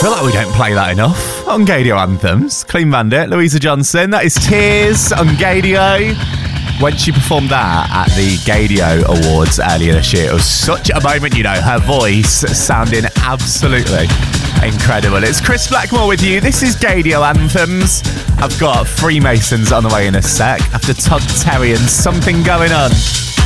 feel like we don't play that enough on Gaydio Anthems. Clean Bandit, Louisa Johnson. That is Tears on Gaydio. When she performed that at the Gaydio Awards earlier this year, it was such a moment, you know, her voice sounding absolutely incredible. It's Chris Blackmore with you. This is Gaydio Anthems. I've got Freemasons on the way in a sec after Todd Terry and Something Going On.